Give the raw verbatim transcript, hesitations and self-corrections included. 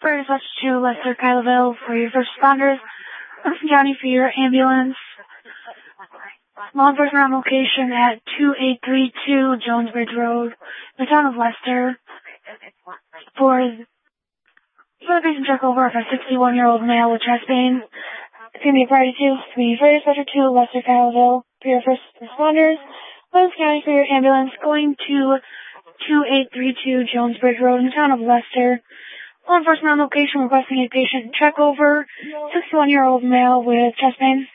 First, let's to Lester Kylaville for your first responders. Wilson County for your ambulance. Law enforcement on location at two eight three two Jones Bridge Road, the town of Lester. For, for the patient check over of a sixty-one-year-old male with chest pain. It's going to be a priority two. It's going to be first, Lester two, Lester Kylaville for your first responders. Wilson County for your ambulance going to two eight three two Jones Bridge Road in the town of Lester. Law enforcement on location requesting a patient check over, sixty-one-year-old male with chest pain.